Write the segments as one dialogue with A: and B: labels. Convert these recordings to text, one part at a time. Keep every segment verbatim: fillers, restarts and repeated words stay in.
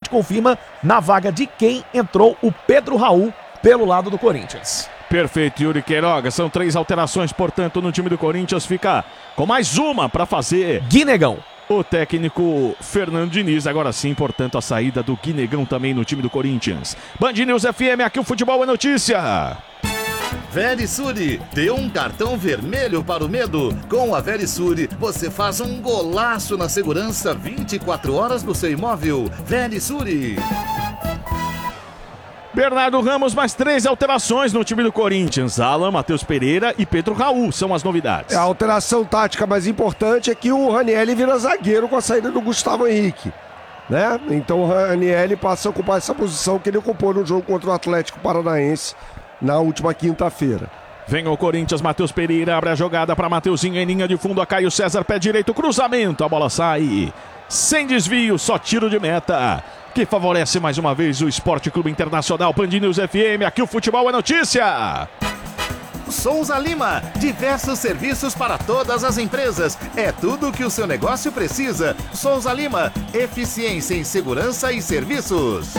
A: realmente confirma na vaga de quem entrou o Pedro Raul pelo lado do Corinthians.
B: Perfeito, Yuri Queiroga. São três alterações, portanto, no time do Corinthians. Fica com mais uma para fazer.
A: Guinegão.
B: O técnico Fernando Diniz, agora sim, portanto, a saída do Guinegão também no time do Corinthians. Band News F M, aqui o futebol é notícia.
C: Verisure, dê um cartão vermelho para o medo. Com a Verisure, você faz um golaço na segurança vinte e quatro horas do seu imóvel. Verisure.
B: Bernardo Ramos, mais três alterações no time do Corinthians. Alan, Matheus Pereira e Pedro Raul são as novidades.
D: A alteração tática mais importante é que o Ranieri vira zagueiro com a saída do Gustavo Henrique, né? Então o Ranieri passa a ocupar essa posição que ele ocupou no jogo contra o Atlético Paranaense na última quinta-feira.
B: Vem o Corinthians, Matheus Pereira abre a jogada para Mateuzinho em linha de fundo, a Caio César, pé direito, cruzamento, a bola sai sem desvio, só tiro de meta, que favorece mais uma vez o Esporte Clube Internacional. Band News F M, aqui o futebol é notícia.
C: Souza Lima, diversos serviços para todas as empresas. É tudo o que o seu negócio precisa. Souza Lima, eficiência em segurança e serviços.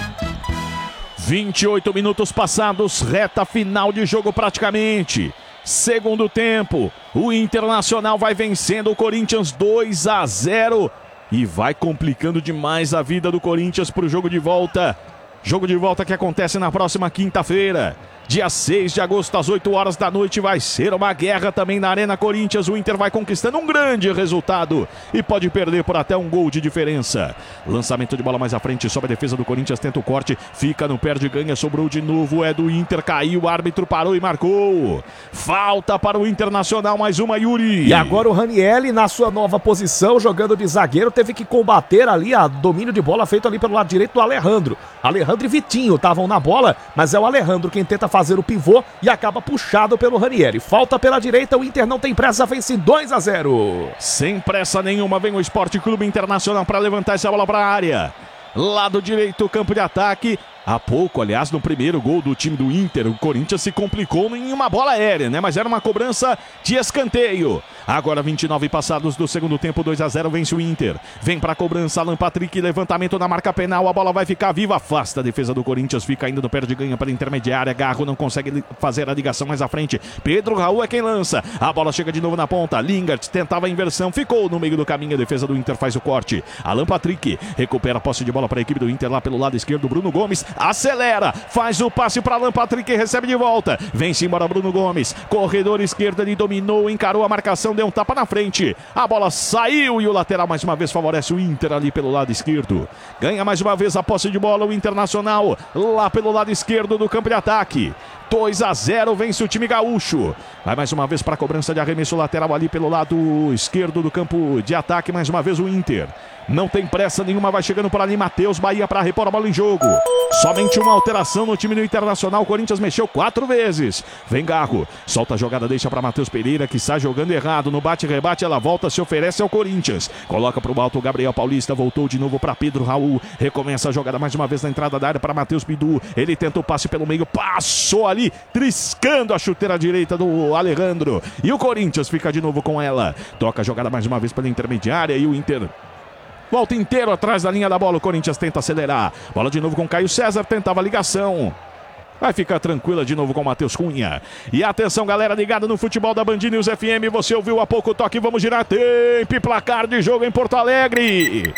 B: vinte e oito minutos passados, reta final de jogo praticamente. Segundo tempo, o Internacional vai vencendo o Corinthians dois a zero e vai complicando demais a vida do Corinthians para o jogo de volta. Jogo de volta que acontece na próxima quinta-feira. Dia seis de agosto, às oito horas da noite, vai ser uma guerra também na Arena Corinthians. O Inter vai conquistando um grande resultado e pode perder por até um gol de diferença. Lançamento de bola mais à frente, sobe a defesa do Corinthians, tenta o corte, fica no perde, ganha, sobrou de novo, é do Inter, caiu, o árbitro parou e marcou. Falta para o Internacional, mais uma, Yuri.
A: E agora o Ranieri, na sua nova posição, jogando de zagueiro, teve que combater ali a domínio de bola feito ali pelo lado direito do Alejandro. Alejandro e Vitinho estavam na bola, mas é o Alejandro quem tenta fazer o pivô e acaba puxado pelo Ranieri. Falta pela direita, o Inter não tem pressa, vence dois a zero.
B: Sem pressa nenhuma, vem o Esporte Clube Internacional para levantar essa bola para a área. Lado direito, campo de ataque. Há pouco, aliás, no primeiro gol do time do Inter, o Corinthians se complicou em uma bola aérea, né? Mas era uma cobrança de escanteio. Agora, vinte e nove passados do segundo tempo, dois a zero, vence o Inter. Vem para a cobrança, Alan Patrick, levantamento na marca penal, a bola vai ficar viva, afasta a defesa do Corinthians, fica ainda no perde-ganha pela intermediária, Garro não consegue fazer a ligação mais à frente. Pedro Raul é quem lança, a bola chega de novo na ponta, Lingard tentava a inversão, ficou no meio do caminho, a defesa do Inter faz o corte. Alan Patrick recupera a posse de bola para a equipe do Inter lá pelo lado esquerdo, Bruno Gomes acelera, faz o passe para Alan Patrick, recebe de volta, vem-se embora Bruno Gomes, corredor esquerdo, ele dominou, encarou a marcação, deu um tapa na frente, a bola saiu e o lateral mais uma vez favorece o Inter ali pelo lado esquerdo, ganha mais uma vez a posse de bola o Internacional, lá pelo lado esquerdo do campo de ataque, dois a zero, vence o time gaúcho, vai mais uma vez para a cobrança de arremesso lateral ali pelo lado esquerdo do campo de ataque, mais uma vez o Inter, não tem pressa nenhuma, vai chegando por ali Matheus Bahia para repor a bola em jogo, somente uma alteração no time do Internacional, o Corinthians mexeu quatro vezes, vem Garro, solta a jogada, deixa para Matheus Pereira que sai jogando errado, no bate-rebate ela volta, se oferece ao Corinthians, coloca para o alto o Gabriel Paulista, voltou de novo para Pedro Raul, recomeça a jogada mais uma vez na entrada da área para Matheus Bidu, ele tenta o passe pelo meio, passou ali, triscando a chuteira direita do Alejandro, e o Corinthians fica de novo com ela, toca a jogada mais uma vez pela intermediária e o Inter volta inteiro atrás da linha da bola, o Corinthians tenta acelerar, bola de novo com Caio César, tentava a ligação, vai ficar tranquila de novo com o Matheus Cunha. E atenção galera ligada no futebol da Band News F M, você ouviu há pouco o toque, vamos girar tempo e placar de jogo em Porto Alegre.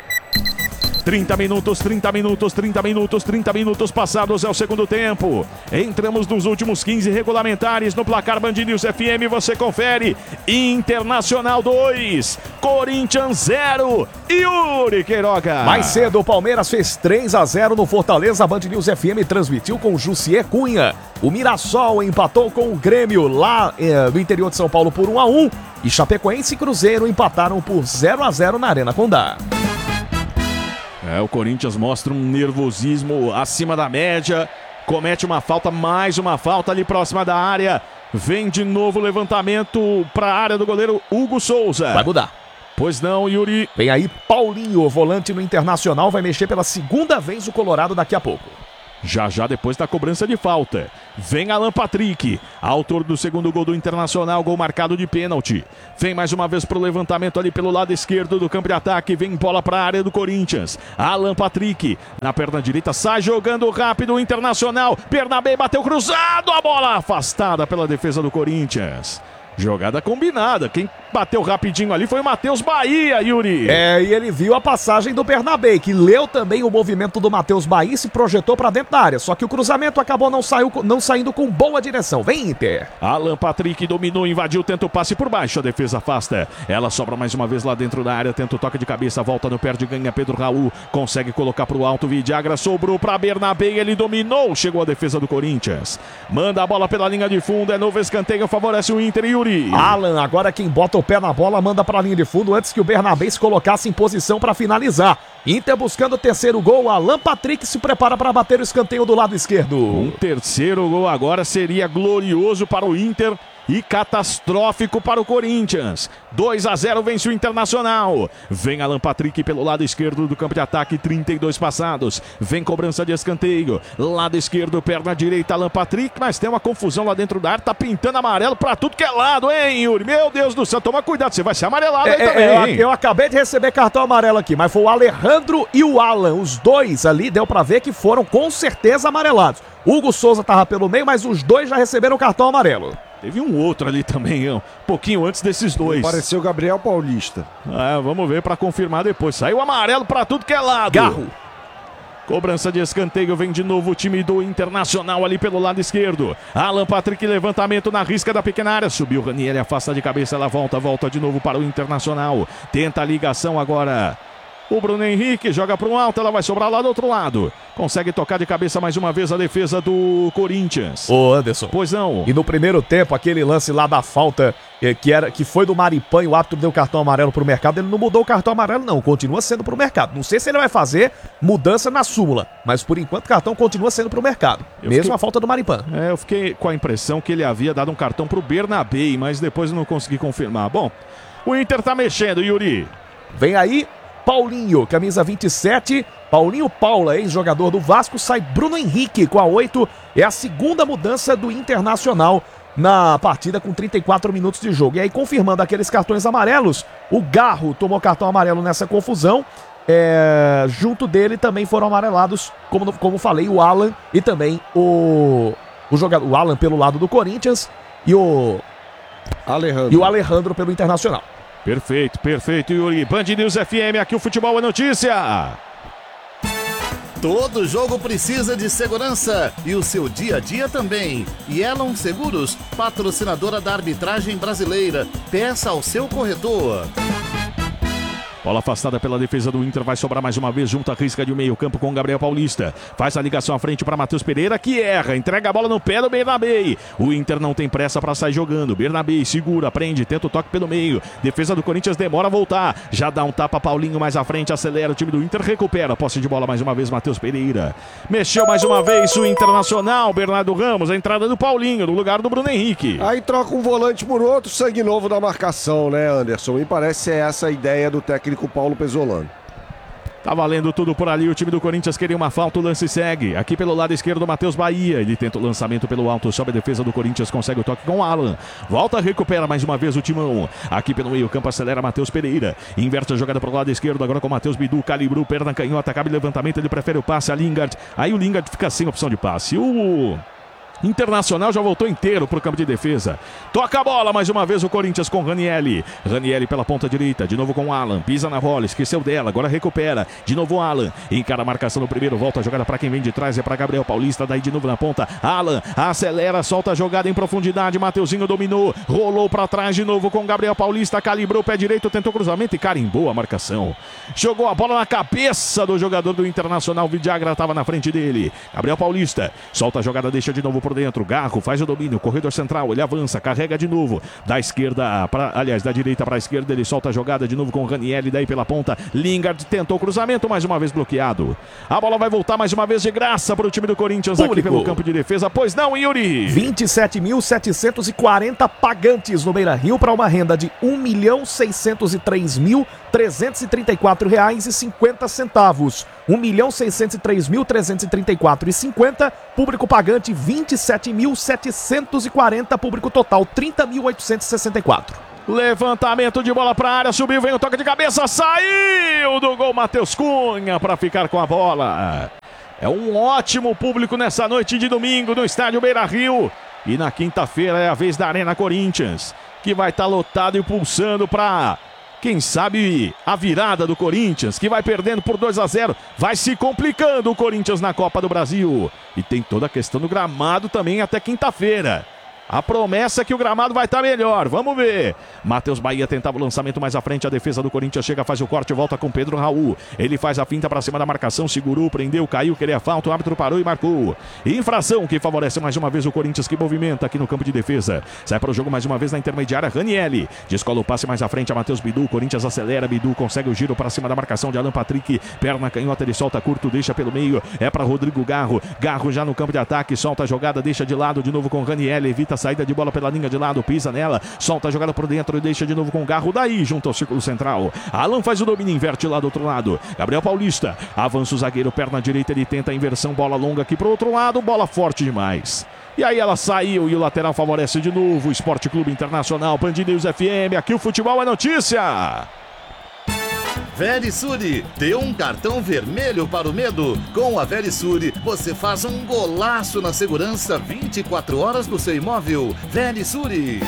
B: trinta minutos, trinta minutos, trinta minutos, trinta minutos passados é o segundo tempo. Entramos nos últimos quinze regulamentares no placar Band News F M, você confere. Internacional dois, Corinthians zero, Yuri Queiroga.
A: Mais cedo o Palmeiras fez três a zero no Fortaleza, a Band News F M transmitiu com Jussier Cunha. O Mirassol empatou com o Grêmio lá eh, no interior de São Paulo por um a um e Chapecoense e Cruzeiro empataram por zero a zero na Arena Condá.
B: É, o Corinthians mostra um nervosismo acima da média, comete uma falta, mais uma falta ali próxima da área, vem de novo o levantamento para a área do goleiro Hugo Souza.
A: Vai mudar.
B: Pois não, Yuri.
A: Vem aí Paulinho, volante no Internacional, vai mexer pela segunda vez o Colorado daqui a pouco.
B: Já já depois da cobrança de falta. Vem Alan Patrick, autor do segundo gol do Internacional, gol marcado de pênalti. Vem mais uma vez pro levantamento ali pelo lado esquerdo do campo de ataque. Vem bola para a área do Corinthians. Alan Patrick, na perna direita, sai jogando rápido o Internacional. Bernabé bateu cruzado, a bola afastada pela defesa do Corinthians. Jogada combinada. Quem bateu rapidinho ali foi o Matheus Bahia, Yuri.
A: É, e ele viu a passagem do Bernabé, que leu também o movimento do Matheus Bahia e se projetou para dentro da área. Só que o cruzamento acabou não, saiu, não saindo com boa direção. Vem, Inter.
B: Alan Patrick dominou, invadiu, tenta o passe por baixo. A defesa afasta. Ela sobra mais uma vez lá dentro da área. Tenta o toque de cabeça, volta no perde, ganha Pedro Raul. Consegue colocar pro alto. Vidiagra sobrou para Bernabé. Ele dominou. Chegou a defesa do Corinthians. Manda a bola pela linha de fundo. É novo escanteio. Favorece o Inter, Yuri.
A: Alan, agora quem bota o pé na bola, manda para a linha de fundo antes que o Bernabé se colocasse em posição para finalizar. Inter buscando o terceiro gol. Alan Patrick se prepara para bater o escanteio do lado esquerdo.
B: Um terceiro gol agora seria glorioso para o Inter e catastrófico para o Corinthians. dois a zero vence o Internacional. Vem Alan Patrick pelo lado esquerdo do campo de ataque, trinta e dois passados. Vem cobrança de escanteio. Lado esquerdo, perna direita, Alan Patrick, mas tem uma confusão lá dentro da área, tá pintando amarelo para tudo que é lado, hein, Yuri? Meu Deus do céu, toma cuidado, você vai ser amarelado
A: é,
B: aí também,
A: é,
B: hein?
A: Eu, eu acabei de receber cartão amarelo aqui, mas foi o Alejandro e o Alan, os dois ali, deu para ver que foram com certeza amarelados. Hugo Souza tava pelo meio, mas os dois já receberam cartão amarelo.
B: Teve um outro ali também, um pouquinho antes desses dois.
D: Pareceu Gabriel Paulista.
B: É, vamos ver para confirmar depois. Saiu amarelo para tudo que é lado.
A: Garro.
B: Cobrança de escanteio, vem de novo o time do Internacional ali pelo lado esquerdo. Alan Patrick, levantamento na risca da pequena área. Subiu, Ranieri afasta de cabeça, ela volta, volta de novo para o Internacional. Tenta a ligação agora. O Bruno Henrique joga para um alto, ela vai sobrar lá do outro lado. Consegue tocar de cabeça mais uma vez a defesa do Corinthians.
A: Ô, Anderson.
B: Pois não.
A: E no primeiro tempo, aquele lance lá da falta, que, era, que foi do Maripan e o árbitro deu cartão amarelo pro mercado, ele não mudou o cartão amarelo não, continua sendo pro mercado. Não sei se ele vai fazer mudança na súmula, mas por enquanto o cartão continua sendo pro mercado. Eu mesmo fiquei... a falta do Maripan.
B: É, eu fiquei com a impressão que ele havia dado um cartão pro Bernabé, mas depois eu não consegui confirmar. Bom, o Inter tá mexendo, Yuri.
A: Vem aí Paulinho, camisa vinte e sete, Paulinho Paula, ex-jogador do Vasco, sai Bruno Henrique com a oito, é a segunda mudança do Internacional na partida com trinta e quatro minutos de jogo. E aí, confirmando aqueles cartões amarelos, o Garro tomou cartão amarelo nessa confusão, é, junto dele também foram amarelados, como, como falei, o Alan e também o, o, jogador, o Alan pelo lado do Corinthians e o Alejandro, e o Alejandro pelo Internacional.
B: Perfeito, perfeito, Yuri. Band News F M, aqui o futebol é notícia.
C: Todo jogo precisa de segurança e o seu dia a dia também. E Elon Seguros, patrocinadora da arbitragem brasileira. Peça ao seu corretor.
B: Bola afastada pela defesa do Inter, vai sobrar mais uma vez junto à risca de meio campo com o Gabriel Paulista. Faz a ligação à frente para Matheus Pereira, que erra, entrega a bola no pé do Bernabé. O Inter não tem pressa para sair jogando. Bernabé segura, prende, tenta o toque pelo meio. Defesa do Corinthians demora a voltar. Já dá um tapa Paulinho mais à frente, acelera o time do Inter, recupera. Posse de bola mais uma vez, Matheus Pereira. Mexeu mais uma vez o Internacional, Bernardo Ramos, a entrada do Paulinho no lugar do Bruno Henrique.
D: Aí troca um volante por outro, sangue novo na marcação, né, Anderson? Me parece ser essa a ideia do técnico Paulo Pesolano.
B: Tá valendo tudo por ali, o time do Corinthians queria uma falta, o lance segue. Aqui pelo lado esquerdo, Matheus Bahia. Ele tenta o lançamento pelo alto, sobe a defesa do Corinthians, consegue o toque com o Alan. Volta, recupera mais uma vez o timão. Aqui pelo meio campo, acelera Matheus Pereira. Inverte a jogada pro lado esquerdo, agora com o Matheus Bidu, calibrou, perna canhota, cabe levantamento, ele prefere o passe a Lingard. Aí o Lingard fica sem opção de passe. O Internacional já voltou inteiro pro campo de defesa. Toca a bola mais uma vez o Corinthians com Ranieri. Ranieri pela ponta direita, de novo com o Alan. Pisa na bola, esqueceu dela, agora recupera. De novo o Alan, encara a marcação no primeiro, volta a jogada para quem vem de trás, é para Gabriel Paulista, daí de novo na ponta. Alan acelera, solta a jogada em profundidade. Mateuzinho dominou, rolou para trás de novo com Gabriel Paulista, calibrou o pé direito, tentou cruzamento e carimbou a marcação. Jogou a bola na cabeça do jogador do Internacional, Vidiagra estava na frente dele. Gabriel Paulista solta a jogada, deixa de novo por dentro, Garro faz o domínio, corredor central, ele avança, carrega de novo, da esquerda para, aliás, da direita para a esquerda, ele solta a jogada de novo com o Ranieri, daí pela ponta, Lingard tentou o cruzamento, mais uma vez bloqueado. A bola vai voltar mais uma vez de graça para o time do Corinthians. Público aqui pelo campo de defesa, pois não, Yuri?
A: vinte e sete mil setecentos e quarenta pagantes no Beira-Rio para uma renda de um milhão seiscentos e três mil trezentos e trinta e quatro reais e cinquenta centavos. um milhão seiscentos e três mil trezentos e trinta e quatro e cinquenta, público pagante vinte e sete mil setecentos e quarenta, público total trinta mil oitocentos e sessenta e quatro.
B: Levantamento de bola para a área, subiu, vem o toque de cabeça, saiu do gol Matheus Cunha para ficar com a bola. É um ótimo público nessa noite de domingo no estádio Beira-Rio. E na quinta-feira é a vez da Arena Corinthians, que vai estar tá lotado e pulsando para, quem sabe, a virada do Corinthians, que vai perdendo por dois a zero. Vai se complicando o Corinthians na Copa do Brasil. E tem toda a questão do gramado também até quinta-feira. A promessa é que o gramado vai estar melhor, vamos ver. Matheus Bahia tentava o lançamento mais à frente, a defesa do Corinthians chega, faz o corte, volta com Pedro Raul. Ele faz a finta para cima da marcação, segurou, prendeu, caiu, queria falta, o árbitro parou e marcou. Infração que favorece mais uma vez o Corinthians, que movimenta aqui no campo de defesa. Sai para o jogo mais uma vez na intermediária, Ranieri. Descola o passe mais à frente a Matheus Bidu, o Corinthians acelera, Bidu consegue o giro para cima da marcação de Alan Patrick. Perna canhota, ele solta curto, deixa pelo meio, é para Rodrigo Garro. Garro já no campo de ataque, solta a jogada, deixa de lado de novo com Ranieri, evita saída de bola pela linha de lado, pisa nela, solta a jogada por dentro e deixa de novo com o Garro, daí junto ao círculo central. Alan faz o domínio, inverte lá do outro lado. Gabriel Paulista, avança o zagueiro, perna direita, ele tenta a inversão, bola longa aqui pro outro lado, bola forte demais. E aí ela saiu e o lateral favorece de novo o Esporte Clube Internacional, Band News F M, aqui o futebol é notícia.
C: Verisure, dê um cartão vermelho para o medo. Com a Verisure, você faz um golaço na segurança vinte e quatro horas do seu imóvel. Verisure.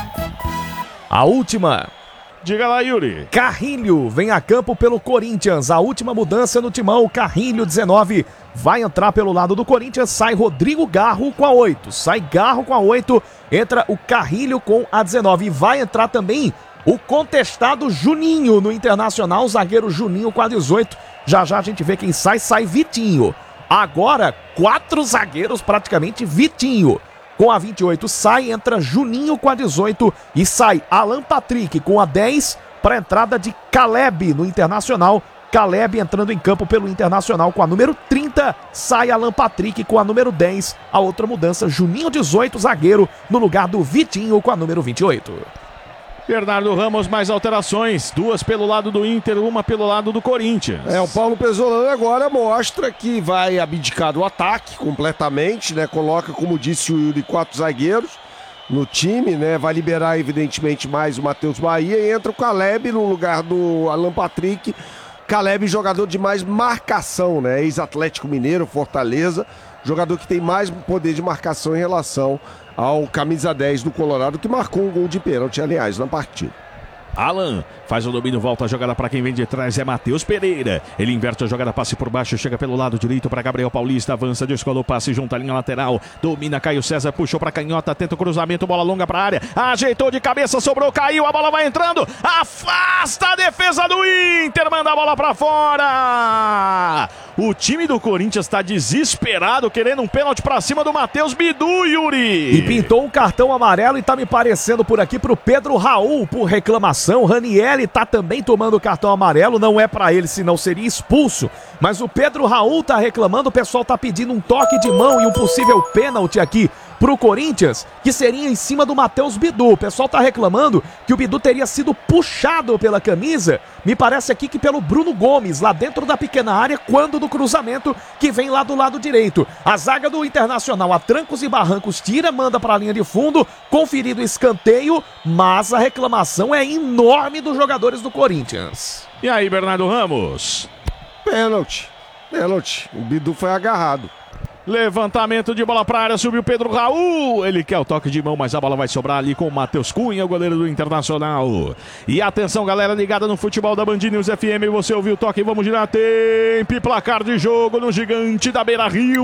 A: A última.
B: Diga lá, Yuri.
A: Carrilho vem a campo pelo Corinthians. A última mudança no timão, Carrilho dezenove. Vai entrar pelo lado do Corinthians, sai Rodrigo Garro com a oito. Sai Garro com a oito, entra o Carrilho com a dezenove. E vai entrar também o contestado Juninho no Internacional, o zagueiro Juninho com a dezoito. Já já a gente vê quem sai, sai Vitinho. Agora, quatro zagueiros praticamente, Vitinho com a vinte e oito sai, entra Juninho com a dezoito e sai Alan Patrick com a dez para a entrada de Caleb no Internacional. Caleb entrando em campo pelo Internacional com a número trinta, sai Alan Patrick com a número dez. A outra mudança, Juninho dezoito, zagueiro, no lugar do Vitinho com a número vinte e oito.
B: Bernardo Ramos, mais alterações, duas pelo lado do Inter, uma pelo lado do Corinthians.
D: É, o Paulo Pesolano agora mostra que vai abdicar do ataque completamente, né? Coloca, como disse o Yuri, quatro zagueiros no time, né? Vai liberar, evidentemente, mais o Matheus Bahia e entra o Caleb no lugar do Alan Patrick. Caleb, jogador de mais marcação, né? Ex-Atlético Mineiro, Fortaleza, jogador que tem mais poder de marcação em relação ao camisa dez do Colorado, que marcou um gol de pênalti, aliás, na partida.
B: Alan faz o domínio, volta a jogada para quem vem de trás, é Matheus Pereira. Ele inverte a jogada, passe por baixo, chega pelo lado direito para Gabriel Paulista, avança, descolou o passe junto à linha lateral, domina Caio César, puxou para canhota, tenta o cruzamento, bola longa para a área, ajeitou de cabeça, sobrou, caiu, a bola vai entrando, afasta a defesa do Inter, manda a bola para fora. O time do Corinthians está desesperado, querendo um pênalti para cima do Matheus Bidu, Yuri.
A: E pintou um cartão amarelo e tá me parecendo por aqui pro Pedro Raul por reclamação. Ranieri tá também tomando cartão amarelo, não é para ele, senão seria expulso. Mas o Pedro Raul tá reclamando, o pessoal tá pedindo um toque de mão e um possível pênalti aqui pro Corinthians, que seria em cima do Matheus Bidu. O pessoal tá reclamando que o Bidu teria sido puxado pela camisa, me parece aqui que pelo Bruno Gomes, lá dentro da pequena área, quando do cruzamento que vem lá do lado direito. A zaga do Internacional, a trancos e barrancos, tira, manda para a linha de fundo, conferido escanteio, mas a reclamação é enorme dos jogadores do Corinthians.
B: E aí, Bernardo Ramos?
D: Pênalti, pênalti, o Bidu foi agarrado.
B: Levantamento de bola para a área, subiu Pedro Raul. Ele quer o toque de mão, mas a bola vai sobrar ali com o Matheus Cunha, o goleiro do Internacional. E atenção, galera ligada no futebol da Band News F M. Você ouviu o toque, vamos girar tempo e placar de jogo no gigante da Beira-Rio.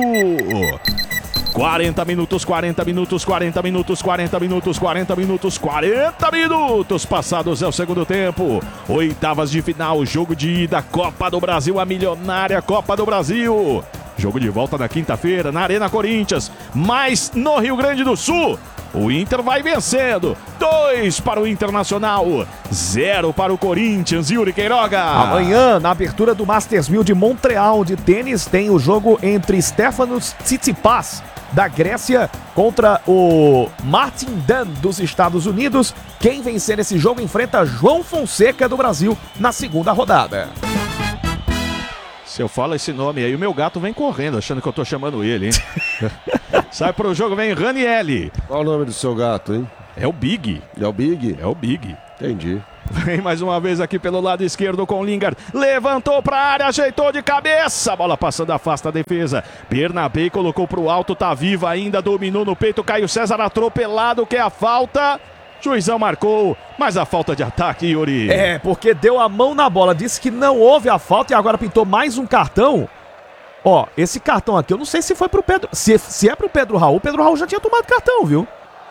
B: quarenta minutos, quarenta minutos, quarenta minutos, quarenta minutos, quarenta minutos, quarenta minutos passados é o segundo tempo. Oitavas de final, jogo de ida, Copa do Brasil, a milionária Copa do Brasil. Jogo de volta na quinta-feira na Arena Corinthians, mas no Rio Grande do Sul o Inter vai vencendo. Dois para o Internacional, zero para o Corinthians. Yuri Queiroga.
A: Amanhã, na abertura do Masters mil de Montreal de tênis, tem o jogo entre Stefanos Tsitsipas, da Grécia, contra o Martin Dan, dos Estados Unidos. Quem vencer esse jogo enfrenta João Fonseca, do Brasil, na segunda rodada.
B: Se eu falo esse nome aí, o meu gato vem correndo, achando que eu tô chamando ele, hein? Sai pro jogo, vem Ranieri.
D: Qual o nome do seu gato, hein?
B: É o Big.
D: É o Big?
B: É o Big.
D: Entendi.
B: Vem mais uma vez aqui pelo lado esquerdo com o Lingard. Levantou pra área, ajeitou de cabeça. A bola passando, afasta a defesa. Bernabé colocou pro alto, tá vivo ainda, dominou no peito. Caio César atropelado, que é a falta. Juizão marcou, mas a falta de ataque, Yuri.
A: É, porque deu a mão na bola, disse que não houve a falta e agora pintou mais um cartão. Ó, esse cartão aqui, eu não sei se foi pro Pedro. Se, se é pro Pedro Raul, o Pedro Raul já tinha tomado cartão, viu?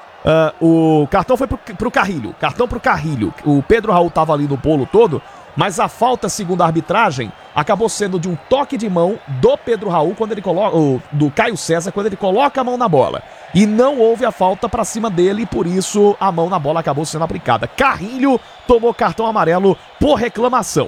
A: Uh, o cartão foi pro, pro Carrilho, cartão pro Carrilho. O Pedro Raul tava ali no bolo todo, mas a falta, segundo a arbitragem, acabou sendo de um toque de mão do Pedro Raul, quando ele coloca, ou, do Caio César, quando ele coloca a mão na bola. E não houve a falta pra cima dele, e por isso a mão na bola acabou sendo aplicada. Carrilho tomou cartão amarelo por reclamação.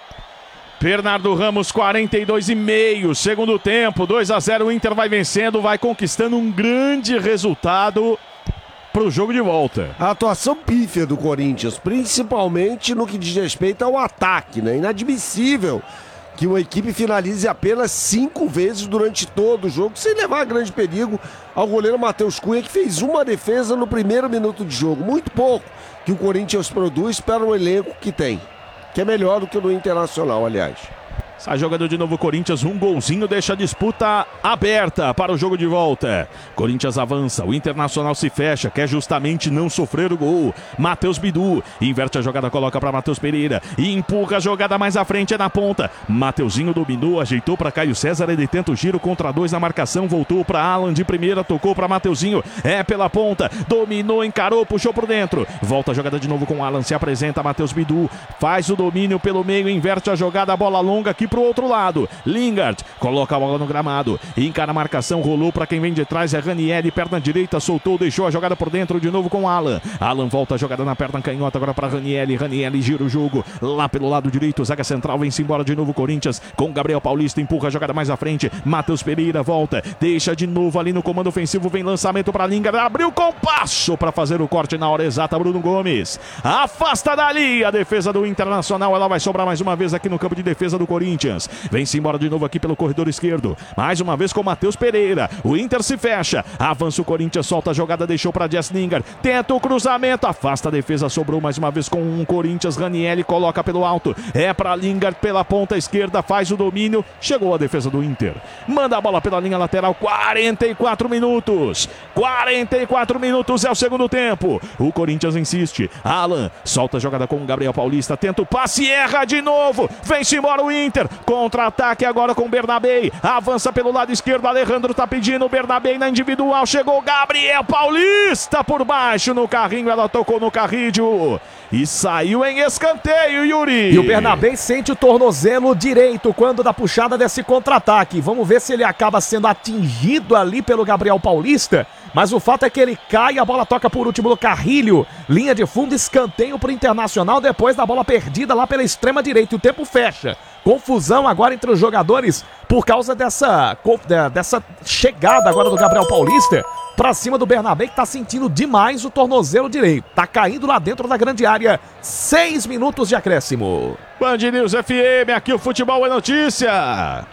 B: Bernardo Ramos, quarenta e dois e meio, segundo tempo, dois a zero, o Inter vai vencendo, vai conquistando um grande resultado pro jogo de volta.
D: A atuação pífia do Corinthians, principalmente no que diz respeito ao ataque, né? Inadmissível que uma equipe finalize apenas cinco vezes durante todo o jogo, sem levar grande perigo ao goleiro Matheus Cunha, que fez uma defesa no primeiro minuto de jogo. Muito pouco que o Corinthians produz para o elenco que tem, que é melhor do que o do Internacional, aliás.
B: Sai jogando de novo o Corinthians, um golzinho deixa a disputa aberta para o jogo de volta. Corinthians avança, o Internacional se fecha, quer justamente não sofrer o gol. Matheus Bidu inverte a jogada, coloca para Matheus Pereira e empurra a jogada mais à frente, é na ponta. Mateuzinho dominou, ajeitou para Caio César, ele tenta o giro contra dois na marcação, voltou para Alan de primeira, tocou para Mateuzinho, é pela ponta, dominou, encarou, puxou por dentro. Volta a jogada de novo com Alan, se apresenta Matheus Bidu, faz o domínio pelo meio, inverte a jogada, a bola longa aqui pro outro lado. Lingard coloca a bola no gramado, encara a marcação, rolou para quem vem de trás, é Ranieri, perna direita, soltou, deixou a jogada por dentro de novo com Alan. Alan volta a jogada na perna canhota agora para Ranieri. Ranieri gira o jogo lá pelo lado direito, zaga central, vem-se embora de novo Corinthians com Gabriel Paulista, empurra a jogada mais à frente. Matheus Pereira volta, deixa de novo ali no comando ofensivo, vem lançamento para Lingard, abriu com passo para fazer o corte na hora exata. Bruno Gomes afasta dali a defesa do Internacional, ela vai sobrar mais uma vez aqui no campo de defesa do Corinthians. Vem-se embora de novo aqui pelo corredor esquerdo, mais uma vez com o Matheus Pereira. O Inter se fecha, avança o Corinthians, solta a jogada, deixou para Jess Lingard, tenta o cruzamento, afasta a defesa, sobrou mais uma vez com um Corinthians. Ranieri coloca pelo alto, é para Lingard pela ponta esquerda, faz o domínio, chegou a defesa do Inter, manda a bola pela linha lateral. Quarenta e quatro minutos, quarenta e quatro minutos é o segundo tempo. O Corinthians insiste, Alan solta a jogada com o Gabriel Paulista, tenta o passe, erra de novo, vem-se embora o Inter. Contra-ataque agora com o Bernabé, avança pelo lado esquerdo, Alejandro tá pedindo, o Bernabé na individual, chegou Gabriel Paulista por baixo no carrinho, ela tocou no carrídio e saiu em escanteio, Yuri.
A: E o Bernabé sente o tornozelo direito quando da puxada desse contra-ataque. Vamos ver se ele acaba sendo atingido ali pelo Gabriel Paulista, mas o fato é que ele cai, a bola toca por último no Carrilho, linha de fundo, escanteio pro Internacional depois da bola perdida lá pela extrema direita, e o tempo fecha. Confusão agora entre os jogadores por causa dessa, dessa chegada agora do Gabriel Paulista pra cima do Bernabé, que tá sentindo demais o tornozelo direito. Tá caindo lá dentro da grande área. Seis minutos de acréscimo.
B: Band News F M, aqui o futebol é notícia.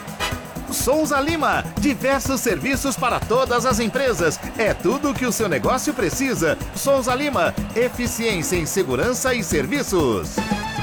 C: Souza Lima, diversos serviços para todas as empresas. É tudo o que o seu negócio precisa. Souza Lima, eficiência em segurança e serviços.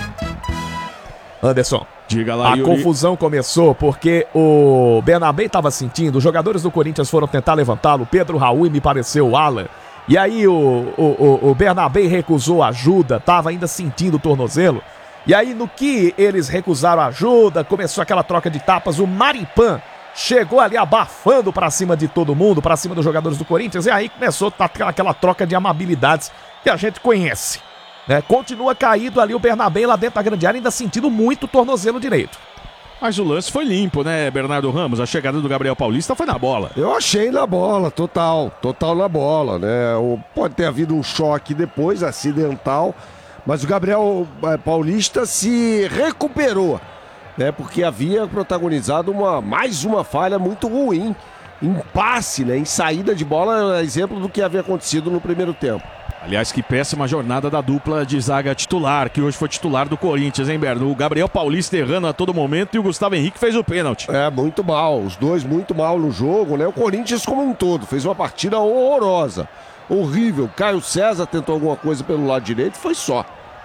A: Anderson,
B: diga lá,
A: a
B: Yuri.
A: confusão começou porque o Bernabé estava sentindo, os jogadores do Corinthians foram tentar levantá-lo, Pedro Raul e me pareceu o Alan, e aí o, o, o, o Bernabé recusou ajuda, estava ainda sentindo o tornozelo, e aí no que eles recusaram ajuda, começou aquela troca de tapas, o Maripan chegou ali abafando para cima de todo mundo, para cima dos jogadores do Corinthians, e aí começou aquela troca de amabilidades que a gente conhece. Né? Continua caído ali o Bernabé lá dentro da grande área, ainda sentindo muito o tornozelo direito.
B: Mas o lance foi limpo, né, Bernardo Ramos? A chegada do Gabriel Paulista foi na bola.
D: Eu achei na bola, total, total na bola, né? Pode ter havido um choque depois, acidental, mas o Gabriel Paulista se recuperou, né? Porque havia protagonizado uma, mais uma falha muito ruim, em passe, né? Em saída de bola, exemplo do que havia acontecido no primeiro tempo.
B: Aliás, que péssima jornada da dupla de zaga titular, que hoje foi titular do Corinthians, hein, Berno? O Gabriel Paulista errando a todo momento e o Gustavo Henrique fez o pênalti.
D: É, muito mal. Os dois muito mal no jogo, né? O Corinthians como um todo fez uma partida horrorosa. Horrível. Caio César tentou alguma coisa pelo lado direito, foi só.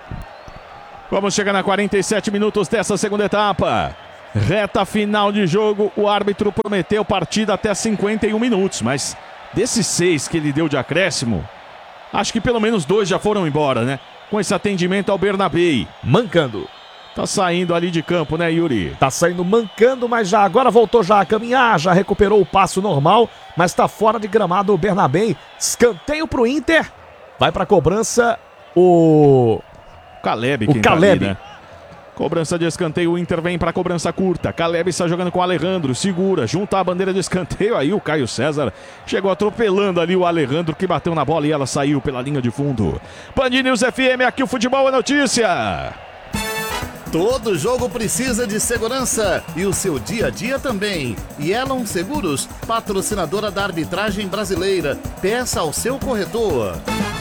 B: Vamos chegar na quarenta e sete minutos dessa segunda etapa. Reta final de jogo, o árbitro prometeu partida até cinquenta e um minutos, mas desses seis que ele deu de acréscimo, acho que pelo menos dois já foram embora, né? Com esse atendimento ao Bernabei.
A: Mancando.
B: Tá saindo ali de campo, né, Yuri?
A: Tá saindo mancando, mas já agora voltou já a caminhar, já recuperou o passo normal, mas tá fora de gramado o Bernabei. Escanteio pro Inter. Vai pra cobrança o...
B: Caleb,
A: o
B: quem
A: Caleb.
B: Tá ali, né? Cobrança de escanteio, o Inter vem para cobrança curta. Caleb está jogando com o Alejandro, segura, junta a bandeira de escanteio. Aí o Caio César chegou atropelando ali o Alejandro, que bateu na bola e ela saiu pela linha de fundo. Band News F M, aqui o futebol é notícia.
C: Todo jogo precisa de segurança e o seu dia a dia também. Yellow Seguros, patrocinadora da arbitragem brasileira. Peça ao seu corretor.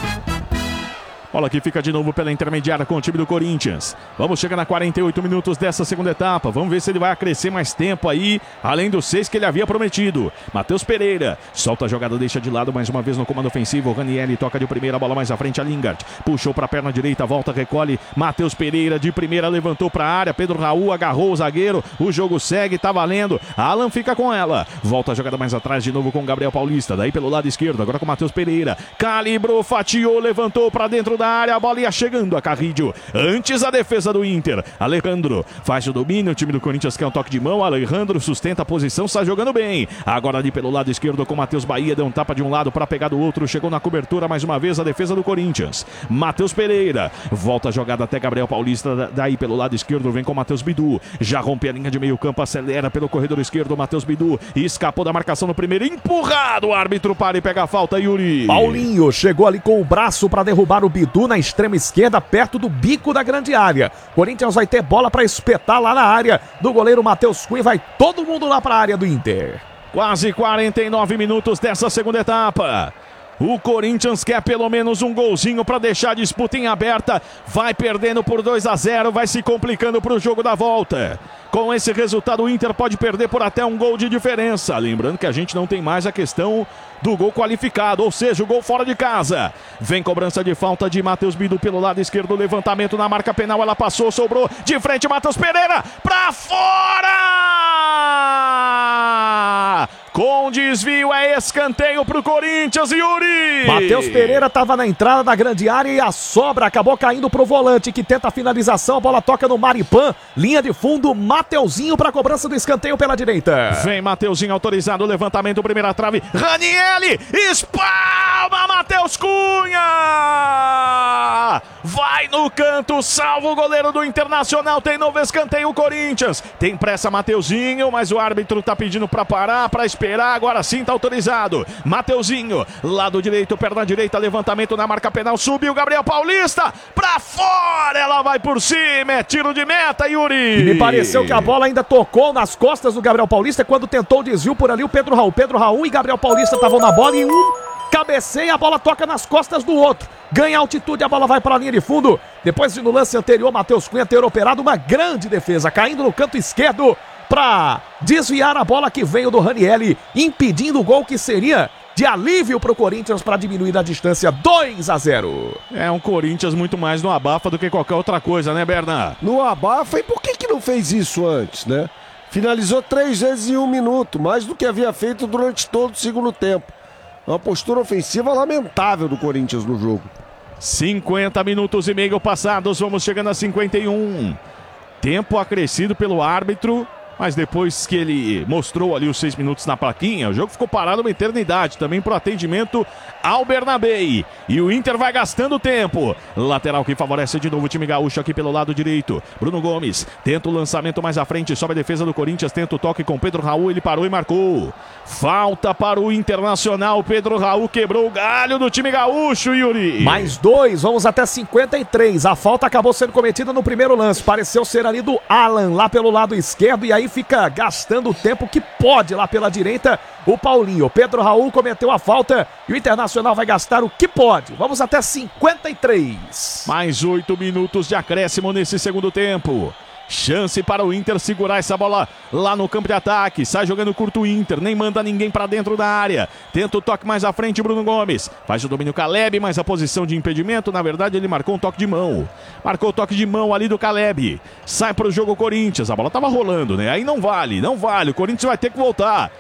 B: Bola que fica de novo pela intermediária com o time do Corinthians. Vamos chegar na quarenta e oito minutos dessa segunda etapa. Vamos ver se ele vai acrescer mais tempo aí, além dos seis que ele havia prometido. Matheus Pereira solta a jogada, deixa de lado mais uma vez no comando ofensivo. O Ranieri toca de primeira, bola mais à frente a Lingard. Puxou para a perna direita, volta, recolhe. Matheus Pereira de primeira, levantou para a área. Pedro Raul agarrou o zagueiro. O jogo segue, tá valendo. Alan fica com ela. Volta a jogada mais atrás de novo com o Gabriel Paulista. Daí pelo lado esquerdo, agora com o Matheus Pereira. Calibrou, fatiou, levantou para dentro da área, a bola ia chegando a Carrillo. Antes a defesa do Inter. Alejandro faz o domínio, o time do Corinthians quer um toque de mão. Alejandro sustenta a posição, está jogando bem. Agora ali pelo lado esquerdo com Matheus Bahia, deu um tapa de um lado para pegar do outro, chegou na cobertura mais uma vez a defesa do Corinthians. Matheus Pereira volta a jogada até Gabriel Paulista, daí pelo lado esquerdo vem com Matheus Bidu, já rompe a linha de meio campo, acelera pelo corredor esquerdo, Matheus Bidu escapou da marcação no primeiro, empurrado, o árbitro para e pega a falta, Yuri.
A: Paulinho chegou ali com o braço para derrubar o Bidu na extrema esquerda, perto do bico da grande área. Corinthians vai ter bola para espetar lá na área do goleiro Matheus Cunha. Vai todo mundo lá para a área do Inter.
B: Quase quarenta e nove minutos dessa segunda etapa. O Corinthians quer pelo menos um golzinho para deixar a disputa em aberta. Vai perdendo por dois a zero, vai se complicando para o jogo da volta. Com esse resultado, o Inter pode perder por até um gol de diferença. Lembrando que a gente não tem mais a questão do gol qualificado, ou seja, o gol fora de casa. Vem cobrança de falta de Matheus Bidu pelo lado esquerdo, levantamento na marca penal, ela passou, sobrou de frente, Matheus Pereira, pra fora! Com desvio, é escanteio pro Corinthians, Yuri!
A: Matheus Pereira estava na entrada da grande área e a sobra acabou caindo pro volante, que tenta a finalização, a bola toca no Maripan, linha de fundo, Mateuzinho para cobrança do escanteio pela direita.
B: Vem Mateuzinho autorizado, levantamento, primeira trave, Ranieri, espalma Matheus Cunha! Vai no canto, salva o goleiro do Internacional, tem novo escanteio o Corinthians, tem pressa Mateuzinho, mas o árbitro tá pedindo para parar, para esperar, agora sim tá autorizado. Mateuzinho, lado direito, perna direita, levantamento na marca penal, subiu Gabriel Paulista, pra fora, ela vai por cima, é tiro de meta, Yuri!
A: Me pareceu que a bola ainda tocou nas costas do Gabriel Paulista quando tentou o desvio por ali o Pedro Raul. Pedro Raul e Gabriel Paulista estavam na bola e um cabeceia, a bola toca nas costas do outro. Ganha altitude, a bola vai para a linha de fundo. Depois de no lance anterior, Matheus Cunha ter operado uma grande defesa, caindo no canto esquerdo para desviar a bola que veio do Ranieri, impedindo o gol que seria de alívio para o Corinthians para diminuir a distância. Dois a zero.
B: É um Corinthians muito mais no abafa do que qualquer outra coisa, né, Berna?
D: No abafa, e por que que não fez isso antes, né? Finalizou três vezes em um minuto, mais do que havia feito durante todo o segundo tempo. Uma postura ofensiva lamentável do Corinthians no jogo.
B: cinquenta minutos e meio passados, vamos chegando a cinquenta e um. Tempo acrescido pelo árbitro, mas depois que ele mostrou ali os seis minutos na plaquinha, o jogo ficou parado uma eternidade, também para o atendimento ao Bernabei. E o Inter vai gastando tempo. Lateral que favorece de novo o time gaúcho aqui pelo lado direito. Bruno Gomes tenta o lançamento mais à frente, sobe a defesa do Corinthians, tenta o toque com Pedro Raul, ele parou e marcou. Falta para o Internacional, Pedro Raul quebrou o galho do time gaúcho, Yuri.
A: Mais dois, vamos até cinquenta e três. A falta acabou sendo cometida no primeiro lance, pareceu ser ali do Alan, lá pelo lado esquerdo, e aí fica gastando o tempo que pode lá pela direita o Paulinho. O Pedro Raul cometeu a falta e o Internacional vai gastar o que pode. Vamos até cinquenta e três.
B: Mais oito minutos de acréscimo nesse segundo tempo. Chance para o Inter segurar essa bola lá no campo de ataque. Sai jogando curto o Inter, nem manda ninguém para dentro da área. Tenta o toque mais à frente, Bruno Gomes. Faz o domínio Caleb, mas a posição de impedimento, na verdade, ele marcou um toque de mão. Marcou o toque de mão ali do Caleb. Sai para o jogo Corinthians. A bola estava rolando, né? Aí não vale, não vale. O Corinthians vai ter que voltar.